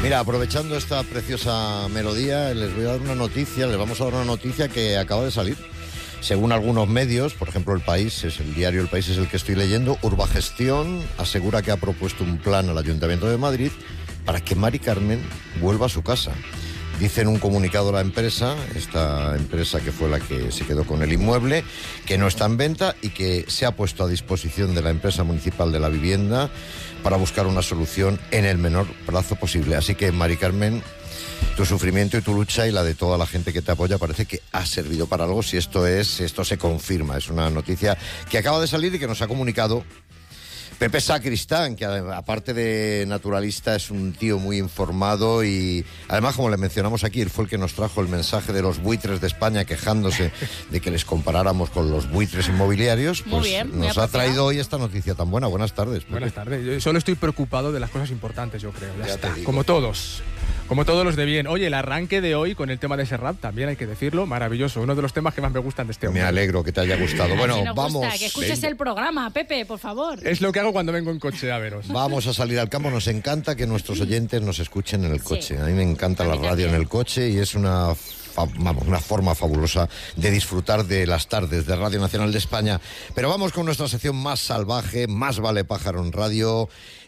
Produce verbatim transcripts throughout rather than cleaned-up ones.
Mira, aprovechando esta preciosa melodía, les voy a dar una noticia, les vamos a dar una noticia que acaba de salir. Según algunos medios, por ejemplo El País, es el diario El País es el que estoy leyendo, Urbagestión asegura que ha propuesto un plan al Ayuntamiento de Madrid para que Mari Carmen vuelva a su casa. Dice en un comunicado la empresa, esta empresa que fue la que se quedó con el inmueble, que no está en venta y que se ha puesto a disposición de la empresa municipal de la vivienda para buscar una solución en el menor plazo posible. Así que, Mari Carmen, tu sufrimiento y tu lucha y la de toda la gente que te apoya parece que ha servido para algo, si esto es, si esto se confirma. Es una noticia que acaba de salir y que nos ha comunicado Pepe Sacristán, que aparte de naturalista es un tío muy informado y además, como le mencionamos aquí, él fue el que nos trajo el mensaje de los buitres de España quejándose de que les comparáramos con los buitres inmobiliarios. Pues bien, nos ha traído hoy esta noticia tan buena. Buenas tardes, Pepe. Buenas tardes. Yo solo estoy preocupado de las cosas importantes, yo creo. Ya, Ya está. te Como todos. Como todos los de bien. Oye, el arranque de hoy con el tema de Serrat, también hay que decirlo, maravilloso. Uno de los temas que más me gustan de este hombre. Me alegro que te haya gustado. Bueno, Si nos vamos. gusta, que escuches venga. el programa, Pepe, por favor. Es lo que hago cuando vengo en coche a veros. Vamos a salir al campo. Nos encanta que nuestros oyentes nos escuchen en el coche. Sí. A mí me encanta A la mí radio en también. el coche y es una, fa- vamos, una forma fabulosa de disfrutar de las tardes de Radio Nacional de España. Pero vamos con nuestra sección más salvaje, más vale pájaro en radio,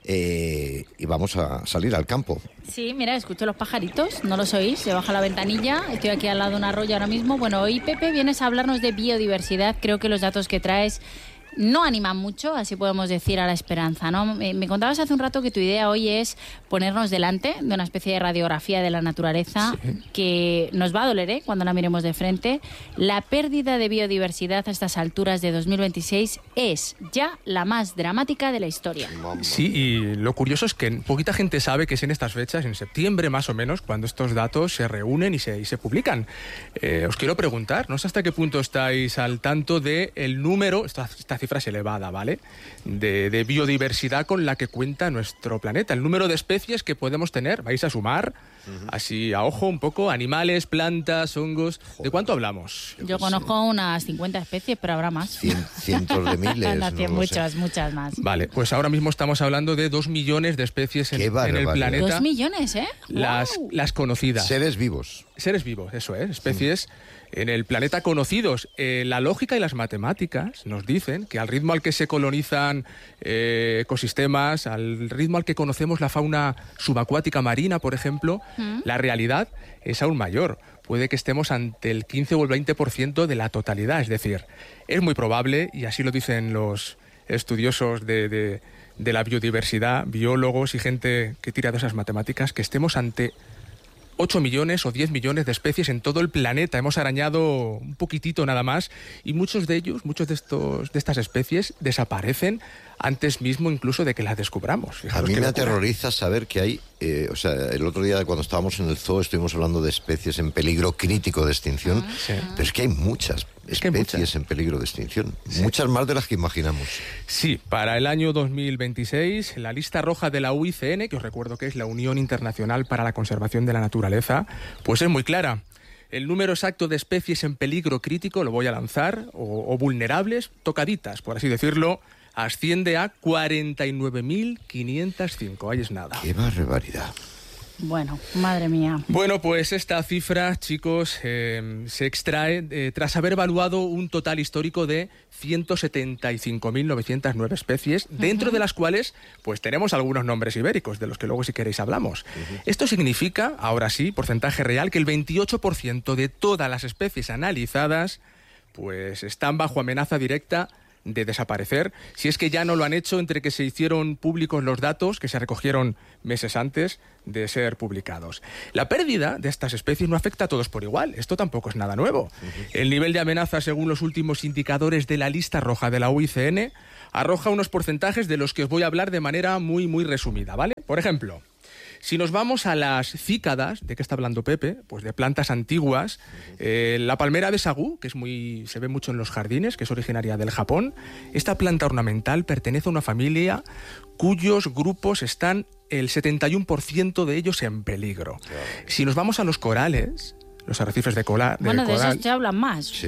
eh, y vamos a salir al campo. Sí, mira, escucho los pajaritos, no los oís, se baja la ventanilla, estoy aquí al lado de un arroyo ahora mismo. Bueno, hoy, Pepe, vienes a hablarnos de biodiversidad. Creo que los datos que traes no animan mucho, así podemos decir, a la esperanza, ¿no? Me, me contabas hace un rato que tu idea hoy es ponernos delante de una especie de radiografía de la naturaleza, sí, que nos va a doler, ¿eh?, cuando la miremos de frente. La pérdida de biodiversidad a estas alturas de dos mil veintiséis es ya la más dramática de la historia. Sí, y lo curioso es que poquita gente sabe que es en estas fechas, en septiembre más o menos, cuando estos datos se reúnen y se, y se publican. Eh, os quiero preguntar, no sé hasta qué punto estáis al tanto del número, esta, esta cifra es elevada, ¿vale?, de, de biodiversidad con la que cuenta nuestro planeta. El número de especies que podemos tener, vais a sumar, uh-huh, así a ojo un poco, animales, plantas, hongos. ¿De cuánto hablamos? Yo, Yo conozco sé. unas cincuenta especies, pero habrá más. Cien, cientos de miles. no, no muchas, sé. muchas más. Vale, pues ahora mismo estamos hablando de dos millones de especies en, en el planeta. Dos millones, ¿eh? Las, wow. las conocidas. Seres vivos. Seres vivos, eso es, especies sí. en el planeta conocidos. Eh, la lógica y las matemáticas nos dicen que al ritmo al que se colonizan eh, ecosistemas, al ritmo al que conocemos la fauna subacuática marina, por ejemplo, ¿Mm? la realidad es aún mayor. Puede que estemos ante el quince o el veinte por ciento de la totalidad. Es decir, es muy probable, y así lo dicen los estudiosos de, de, de la biodiversidad, biólogos y gente que tira de esas matemáticas, que estemos ante ocho millones o diez millones de especies en todo el planeta. Hemos arañado un poquitito nada más y muchos de ellos, muchos de estos de estas especies desaparecen antes mismo incluso de que las descubramos. Fijaros, a mí me locura. aterroriza saber que hay, eh, o sea, el otro día cuando estábamos en el zoo estuvimos hablando de especies en peligro crítico de extinción, ah, sí. pero es que hay muchas es que especies hay muchas. en peligro de extinción, sí. muchas más de las que imaginamos. Sí, para el año dos mil veintiséis, la lista roja de la U I C N, que os recuerdo que es la Unión Internacional para la Conservación de la Naturaleza, pues es muy clara. El número exacto de especies en peligro crítico, lo voy a lanzar, o, o vulnerables, tocaditas, por así decirlo, asciende a cuarenta y nueve mil quinientos cinco. Ahí es nada. ¡Qué barbaridad! Bueno, madre mía. Bueno, pues esta cifra, chicos, eh, se extrae eh, tras haber evaluado un total histórico de ciento setenta y cinco mil novecientas nueve especies, uh-huh, dentro de las cuales pues tenemos algunos nombres ibéricos, de los que luego si queréis hablamos. Uh-huh. Esto significa, ahora sí, porcentaje real, que el veintiocho por ciento de todas las especies analizadas pues están bajo amenaza directa de desaparecer, si es que ya no lo han hecho entre que se hicieron públicos los datos que se recogieron meses antes de ser publicados. La pérdida de estas especies no afecta a todos por igual, esto tampoco es nada nuevo. Uh-huh. El nivel de amenaza, según los últimos indicadores de la lista roja de la U I C N, arroja unos porcentajes de los que os voy a hablar de manera muy, muy resumida, ¿vale? Por ejemplo, si nos vamos a las cícadas, ¿de qué está hablando Pepe? Pues de plantas antiguas. Eh, la palmera de sagú, que es muy, se ve mucho en los jardines, que es originaria del Japón. Esta planta ornamental pertenece a una familia cuyos grupos están el setenta y uno por ciento de ellos en peligro. Si nos vamos a los corales, los arrecifes de, cola, de bueno, coral... Bueno, de esos te hablan más. Sí.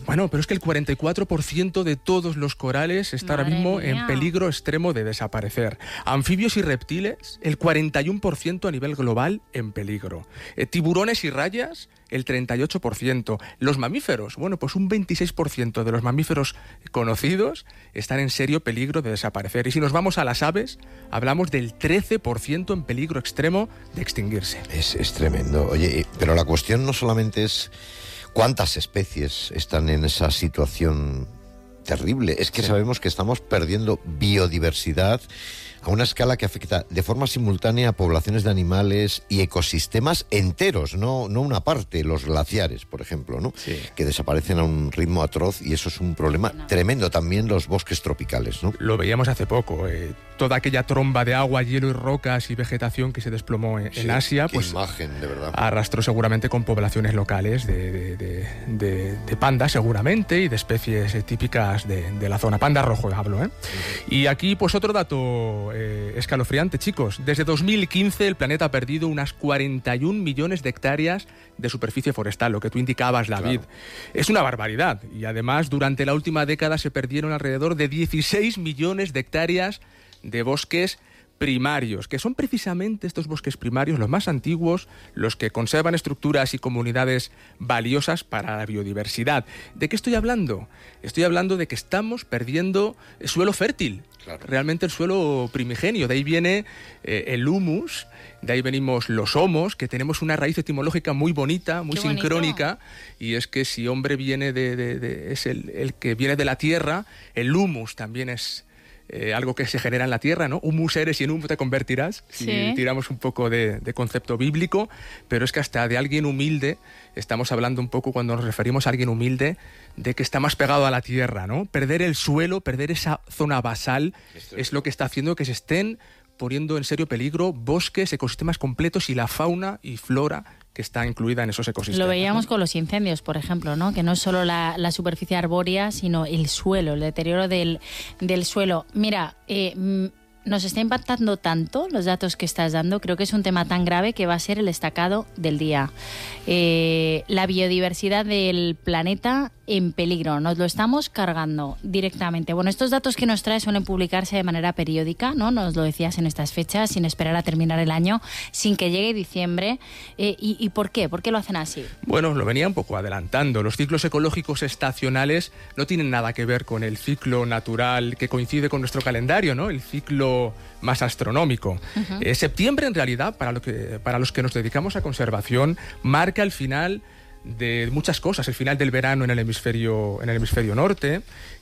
Bueno, pero es que el cuarenta y cuatro por ciento de todos los corales está Madre ahora mismo mía. en peligro extremo de desaparecer. Anfibios y reptiles, el cuarenta y uno por ciento a nivel global en peligro. Eh, tiburones y rayas, el treinta y ocho por ciento. Los mamíferos, bueno, pues un veintiséis por ciento de los mamíferos conocidos están en serio peligro de desaparecer. Y si nos vamos a las aves, hablamos del trece por ciento en peligro extremo de extinguirse. Es, es tremendo. Oye, pero la cuestión no solamente es cuántas especies están en esa situación terrible, es que Sí. sabemos que estamos perdiendo biodiversidad a una escala que afecta de forma simultánea a poblaciones de animales y ecosistemas enteros, no, no una parte, los glaciares, por ejemplo, ¿no? Sí. Que desaparecen a un ritmo atroz y eso es un problema No. tremendo. También los bosques tropicales, ¿no? Lo veíamos hace poco, eh, toda aquella tromba de agua, hielo y rocas y vegetación que se desplomó en, en Sí, Asia, qué pues imagen, de verdad. arrastró seguramente con poblaciones locales de, de, de, de, de pandas seguramente y de especies eh, típicas de, de la zona. Panda rojo hablo, ¿eh? Y aquí pues otro dato eh, escalofriante, chicos. Desde dos mil quince el planeta ha perdido unas cuarenta y un millones de hectáreas de superficie forestal, lo que tú indicabas, David. Claro. Es una barbaridad. Y además durante la última década se perdieron alrededor de dieciséis millones de hectáreas de bosques primarios, que son precisamente estos bosques primarios los más antiguos, los que conservan estructuras y comunidades valiosas para la biodiversidad. ¿De qué estoy hablando? Estoy hablando de que estamos perdiendo suelo fértil, Claro. realmente el suelo primigenio. De ahí viene eh, el humus, de ahí venimos los homos, que tenemos una raíz etimológica muy bonita, muy Qué bonito. sincrónica, y es que si hombre viene de, de- de- es el, el que viene de la tierra, el humus también es eh, algo que se genera en la tierra, ¿no? Humus eres y en humus te convertirás, si Sí. tiramos un poco de, de concepto bíblico, pero es que hasta de alguien humilde, estamos hablando un poco cuando nos referimos a alguien humilde, de que está más pegado a la tierra, ¿no? Perder el suelo, perder esa zona basal, es lo que está haciendo que se estén poniendo en serio peligro bosques, ecosistemas completos y la fauna y flora que está incluida en esos ecosistemas. Lo veíamos ¿no? con los incendios, por ejemplo, ¿no? Que no es solo la, la superficie arbórea, sino el suelo, el deterioro del, del suelo. Mira, eh, mm, nos está impactando tanto los datos que estás dando, creo que es un tema tan grave que va a ser el destacado del día. Eh, la biodiversidad del planeta en peligro, nos lo estamos cargando directamente. Bueno, estos datos que nos trae suelen publicarse de manera periódica, ¿no? Nos lo decías en estas fechas, sin esperar a terminar el año, sin que llegue diciembre. Eh, y, ¿Y por qué? ¿Por qué lo hacen así? Bueno, lo venía un poco adelantando. Los ciclos ecológicos estacionales no tienen nada que ver con el ciclo natural que coincide con nuestro calendario, ¿no? El ciclo más astronómico. Uh-huh. Eh, septiembre, en realidad, para, lo que, para los que nos dedicamos a conservación, marca el final de muchas cosas, el final del verano en el hemisferio, en el hemisferio norte,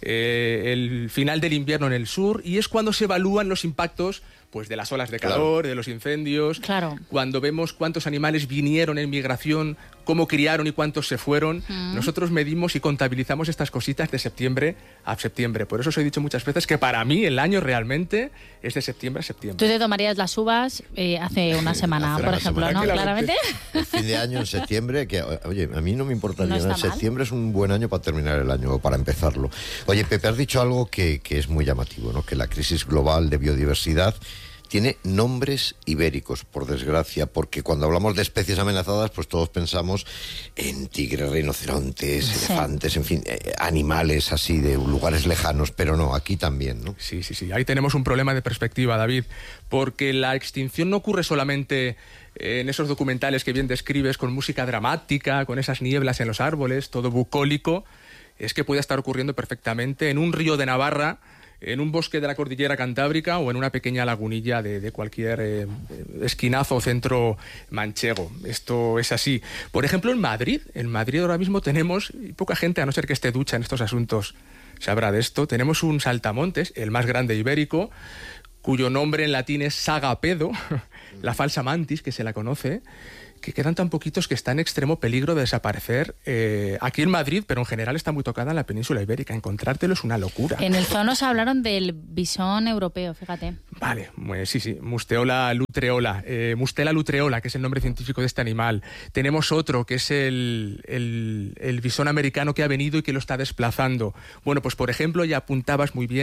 eh, el final del invierno en el sur, y es cuando se evalúan los impactos pues de las olas de calor, claro. de los incendios, claro. cuando vemos cuántos animales vinieron en migración, cómo criaron y cuántos se fueron. Mm. Nosotros medimos y contabilizamos estas cositas de septiembre a septiembre. Por eso os he dicho muchas veces que para mí el año realmente es de septiembre a septiembre. Tú te tomarías las uvas eh, hace una semana, hace por una ejemplo, semana. ¿no? Claramente. El fin de año en septiembre, que oye, a mí no me importaría nada. No septiembre es un buen año para terminar el año o para empezarlo. Oye, Pepe, has dicho algo que, que es muy llamativo, ¿no? Que la crisis global de biodiversidad tiene nombres ibéricos, por desgracia, porque cuando hablamos de especies amenazadas, pues todos pensamos en tigres, rinocerontes, sí. elefantes, en fin, eh, animales así de lugares lejanos, pero no, aquí también, ¿no? Sí, sí, sí, ahí tenemos un problema de perspectiva, David, porque la extinción no ocurre solamente en esos documentales que bien describes, con música dramática, con esas nieblas en los árboles, todo bucólico, es que puede estar ocurriendo perfectamente en un río de Navarra, en un bosque de la cordillera cantábrica o en una pequeña lagunilla de, de cualquier eh, esquinazo o centro manchego. Esto es así. Por ejemplo, en Madrid, en Madrid ahora mismo tenemos, y poca gente, a no ser que esté ducha en estos asuntos, sabrá de esto, tenemos un saltamontes, el más grande ibérico, cuyo nombre en latín es Sagapedo, la falsa mantis, que se la conoce, que quedan tan poquitos que está en extremo peligro de desaparecer eh, aquí en Madrid, pero en general está muy tocada en la península ibérica. Encontrártelo es una locura. En el zoo nos hablaron del bisón europeo, fíjate. Vale, pues sí, sí, Musteola lutreola, eh, Mustela lutreola, que es el nombre científico de este animal. Tenemos otro, que es el, el, el bisón americano que ha venido y que lo está desplazando. Bueno, pues por ejemplo, ya apuntabas muy bien,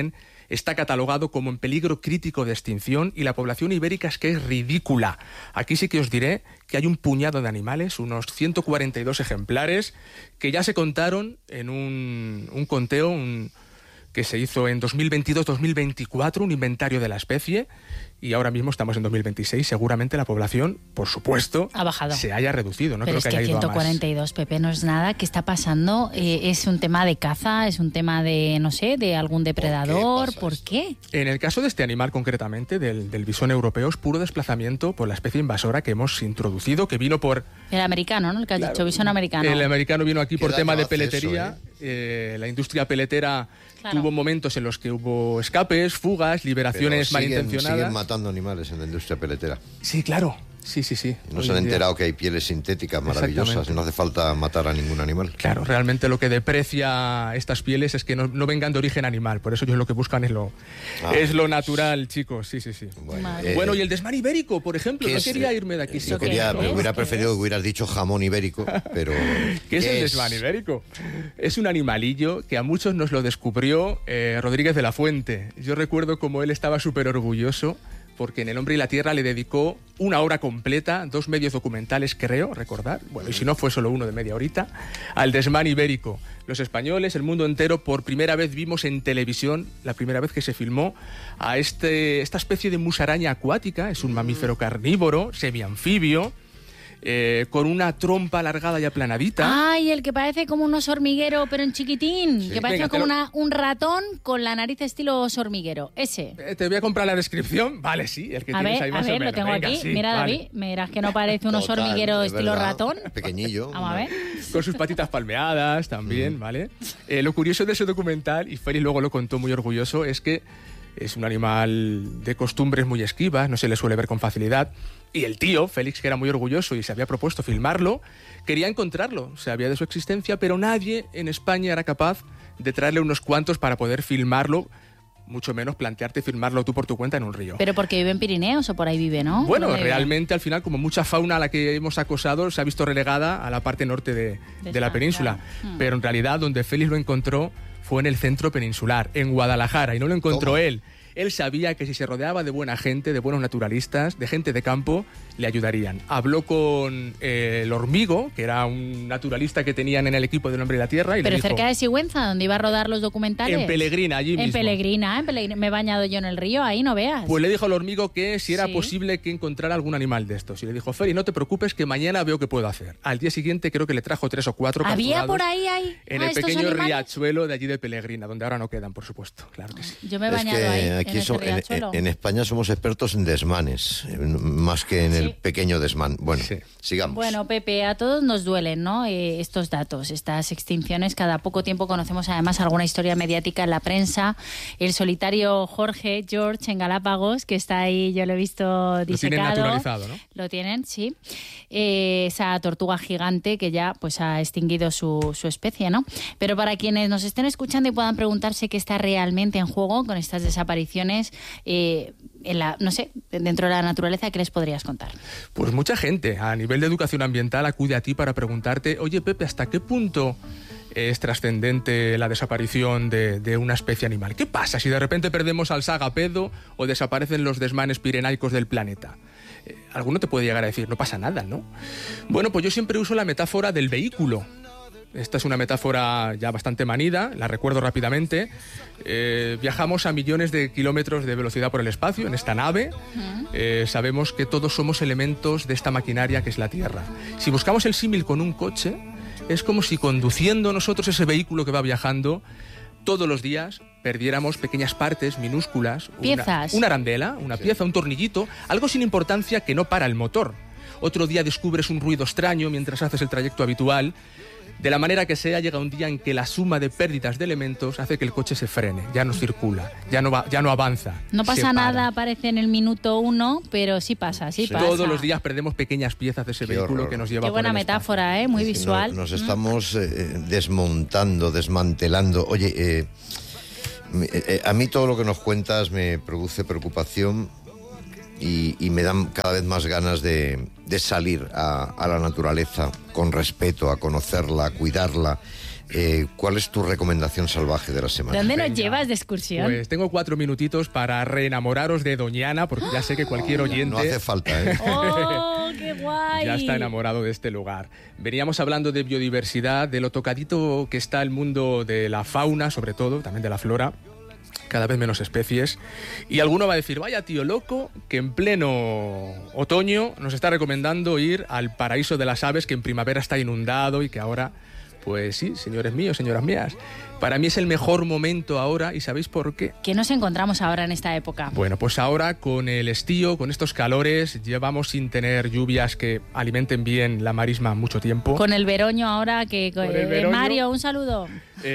está catalogado como en peligro crítico de extinción y la población ibérica es que es ridícula. Aquí sí que os diré que hay un puñado de animales, unos ciento cuarenta y dos ejemplares, que ya se contaron en un, un conteo un, que se hizo en dos mil veintidós dos mil veinticuatro, un inventario de la especie, y ahora mismo estamos en dos mil veintiséis, seguramente la población, por supuesto, ha bajado, se haya reducido. No Pero creo es que, que haya ido ciento cuarenta y dos, a más. Pepe, no es nada. ¿Qué está pasando? Eh, ¿Es un tema de caza? ¿Es un tema de, no sé, de algún depredador? ¿Por qué? ¿Por qué? En el caso de este animal concretamente, del, del bisón europeo, es puro desplazamiento por la especie invasora que hemos introducido, que vino por... El americano, ¿no? El que has Claro, dicho, bisón americano. El americano vino aquí ¿Qué por daño tema de hace peletería. eso, eh? Eh, la industria peletera Claro. tuvo momentos en los que hubo escapes, fugas, liberaciones Pero siguen, malintencionadas. siguen matando animales en la industria peletera. Sí, claro. Sí, sí, sí. No Hoy se han en día. enterado que hay pieles sintéticas maravillosas, Exactamente. no hace falta matar a ningún animal. Claro, realmente lo que deprecia estas pieles es que no, no vengan de origen animal. Por eso ellos lo que buscan es lo, Ah. es lo natural, chicos. Sí, sí, sí. Bueno, Madre. eh, Bueno, y el desmán ibérico, por ejemplo. ¿qué No es? quería irme de aquí. Yo sin quería, ¿Qué me es? hubiera ¿Qué preferido es? que hubieras dicho jamón ibérico, pero... ¿Qué es el desván ibérico? Es un animalillo que a muchos nos lo descubrió eh, Rodríguez de la Fuente. Yo recuerdo como él estaba súper orgulloso porque en El hombre y la tierra le dedicó una hora completa, dos medios documentales, creo, recordar, bueno, y si no fue solo uno de media horita, al desmán ibérico. Los españoles, el mundo entero, por primera vez vimos en televisión, la primera vez que se filmó, a este, esta especie de musaraña acuática, es un mamífero carnívoro, semianfibio, Eh, con una trompa alargada y aplanadita. Ay, el que parece como un oso hormiguero, pero en chiquitín. Sí. Que parece Venga, como te lo- una, un ratón con la nariz estilo oso hormiguero. Ese. Eh, ¿Te voy a comprar la descripción? Vale, sí, el que A tienes ver, ahí a más o ver, lo menos. tengo Venga, aquí. sí, Mira, vale. David, mirás que no parece un oso Total, hormiguero es estilo verdad, ratón. pequeñillo. Vamos a ver. Con sus patitas palmeadas también, ¿vale? Eh, lo curioso de ese documental, y Félix luego lo contó muy orgulloso, es que es un animal de costumbres muy esquivas, no se le suele ver con facilidad. Y el tío, Félix, que era muy orgulloso y se había propuesto filmarlo, quería encontrarlo, sabía de su existencia, pero nadie en España era capaz de traerle unos cuantos para poder filmarlo, mucho menos plantearte filmarlo tú por tu cuenta en un río. Pero porque vive en Pirineos o por ahí vive, ¿no? Bueno, ¿Dónde vive? realmente al final, como mucha fauna a la que hemos acosado, se ha visto relegada a la parte norte de, De de la esta, península. claro. Mm. Pero en realidad, donde Félix lo encontró fue en el centro peninsular, en Guadalajara, y no lo encontró Toma. él. Él sabía que si se rodeaba de buena gente, de buenos naturalistas, de gente de campo, le ayudarían. Habló con eh, el Hormigo, que era un naturalista que tenían en el equipo del Hombre y la Tierra, y Pero le dijo, cerca de Sigüenza, donde iba a rodar los documentales. en Pelegrina, allí En mismo. Pelegrina, en Pelegrina. Me he bañado yo en el río, ahí no veas. Pues le dijo al Hormigo que si era Sí. posible que encontrara algún animal de estos. Y le dijo, Feli, no te preocupes que mañana veo qué puedo hacer. Al día siguiente creo que le trajo tres o cuatro ¿Había capturados por ahí, ahí en a el estos pequeño animales? riachuelo de allí de Pelegrina, donde ahora no quedan, por supuesto. Claro que sí. Yo me he Es bañado que ahí, aquí en ese so- en, riachuelo. en España somos expertos en desmanes, eh, más que en el Sí. pequeño desmán. Bueno, Sí. sigamos. Bueno, Pepe, a todos nos duelen, ¿no? Eh, estos datos, estas extinciones. Cada poco tiempo conocemos además alguna historia mediática en la prensa. El solitario Jorge, George, en Galápagos, que está ahí, yo lo he visto Lo disecado. tienen naturalizado, ¿no? Lo tienen, sí. Eh, esa tortuga gigante que ya pues ha extinguido su, su especie, ¿no? Pero para quienes nos estén escuchando y puedan preguntarse qué está realmente en juego con estas desapariciones, eh, en la, no sé, dentro de la naturaleza, ¿qué les podrías contar? Pues mucha gente a nivel de educación ambiental acude a ti para preguntarte, oye Pepe, ¿hasta qué punto es trascendente la desaparición de, de una especie animal? ¿Qué pasa si de repente perdemos al sagapedo o desaparecen los desmanes pirenaicos del planeta? Eh, alguno te puede llegar a decir, no pasa nada, ¿no? Bueno, pues yo siempre uso la metáfora del vehículo. Esta es una metáfora ya bastante manida, la recuerdo rápidamente. Eh, viajamos a millones de kilómetros de velocidad por el espacio en esta nave. Eh, sabemos que todos somos elementos de esta maquinaria que es la Tierra. Si buscamos el símil con un coche, es como si conduciendo nosotros ese vehículo que va viajando todos los días perdiéramos pequeñas partes minúsculas. Piezas. Una, una arandela, una pieza, un tornillito, algo sin importancia que no para el motor. Otro día descubres un ruido extraño mientras haces el trayecto habitual. De la manera que sea, llega un día en que la suma de pérdidas de elementos hace que el coche se frene, ya no circula, ya no va, ya no avanza. No se pasa para. nada, aparece en el minuto uno, pero sí pasa, sí, Sí. pasa. Todos los días perdemos pequeñas piezas de ese Qué vehículo horror. que nos lleva Qué por buena el espacio. metáfora, ¿eh? Muy Es decir, visual. Nos, nos Mm. estamos eh, desmontando, desmantelando. Oye, eh, me- eh, a mí todo lo que nos cuentas me produce preocupación y, y me dan cada vez más ganas de, de salir a, a la naturaleza con respeto, a conocerla, a cuidarla. Eh, ¿Cuál es tu recomendación salvaje de la semana? ¿Dónde nos Venga. llevas de excursión? Pues tengo cuatro minutitos para reenamoraros de Doñana, porque ya sé que cualquier oyente... No hace falta, ¿eh? ¡Oh, qué guay! Ya está enamorado de este lugar. Veníamos hablando de biodiversidad, de lo tocadito que está el mundo de la fauna, sobre todo, también de la flora. Cada vez menos especies. Y alguno va a decir, vaya tío loco, que en pleno otoño nos está recomendando ir al paraíso de las aves, que en primavera está inundado y que ahora... Pues sí, señores míos, señoras mías. Para mí es el mejor momento ahora, ¿y sabéis por qué? ¿Qué nos encontramos ahora en esta época? Bueno, pues ahora con el estío, con estos calores, llevamos sin tener lluvias que alimenten bien la marisma mucho tiempo. Con el veroño ahora que... Con el eh, veroño. Mario, un saludo.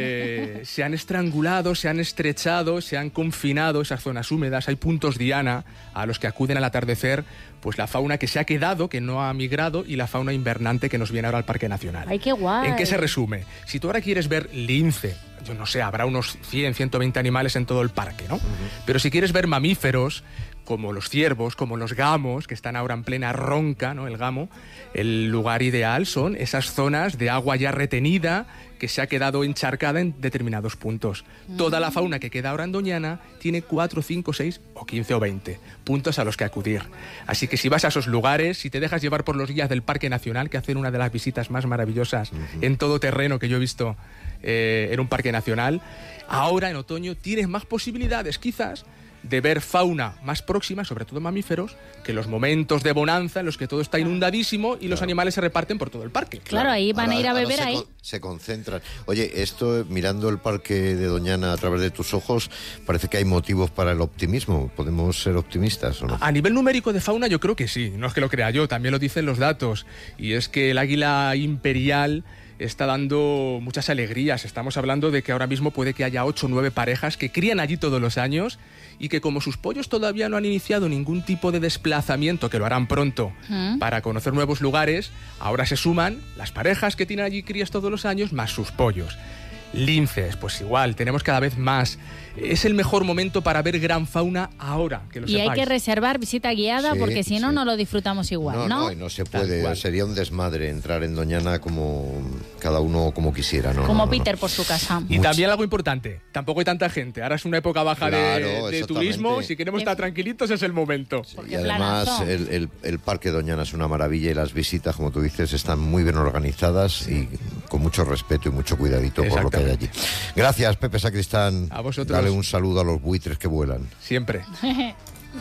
Eh, se han estrangulado, se han estrechado, se han confinado esas zonas húmedas. Hay puntos diana a los que acuden al atardecer, pues la fauna que se ha quedado, que no ha migrado, y la fauna invernante que nos viene ahora al Parque Nacional. ¡Ay, qué guay! ¿En qué se resume? Si tú ahora quieres ver lince, yo no sé, habrá unos cien, ciento veinte animales en todo el parque, ¿no? Uh-huh. Pero si quieres ver mamíferos, como los ciervos, como los gamos, que están ahora en plena ronca, ¿no? El gamo, el lugar ideal son esas zonas de agua ya retenida que se ha quedado encharcada en determinados puntos. Mm. Toda la fauna que queda ahora en Doñana tiene cuatro, cinco, seis o quince o veinte puntos a los que acudir. Así que si vas a esos lugares, si te dejas llevar por los guías del Parque Nacional, que hacen una de las visitas más maravillosas uh-huh. en todo terreno que yo he visto eh, en un parque nacional, ahora en otoño tienes más posibilidades quizás de ver fauna más próxima, sobre todo mamíferos, que los momentos de bonanza en los que todo está inundadísimo y claro. los animales se reparten por todo el parque. Claro, claro ahí van ahora, a ir a beber se ahí. Con, se concentran. Oye, esto, mirando el parque de Doñana a través de tus ojos, parece que hay motivos para el optimismo. ¿Podemos ser optimistas o no? A nivel numérico de fauna yo creo que sí, no es que lo crea yo, también lo dicen los datos. Y es que el águila imperial está dando muchas alegrías. Estamos hablando de que ahora mismo puede que haya ocho o nueve parejas que crían allí todos los años y que como sus pollos todavía no han iniciado ningún tipo de desplazamiento, que lo harán pronto, ¿Mm? para conocer nuevos lugares, ahora se suman las parejas que tienen allí crías todos los años más sus pollos. Linces, pues igual, tenemos cada vez más. Es el mejor momento para ver gran fauna ahora, que lo y sepáis. Hay que reservar visita guiada sí, porque si no, sí. no lo disfrutamos igual, ¿no? No, no, y no se puede, sería un desmadre entrar en Doñana como cada uno como quisiera, ¿no? Como no, Peter no. por su casa. Y Much... también algo importante, tampoco hay tanta gente, ahora es una época baja claro, de, de turismo, si queremos estar tranquilitos es el momento. Sí, y además el, el, el Parque Doñana es una maravilla y las visitas, como tú dices, están muy bien organizadas sí. y con mucho respeto y mucho cuidadito por lo que hay allí. Gracias, Pepe Sacristán. A vosotros. Dale un saludo a los buitres que vuelan. Siempre.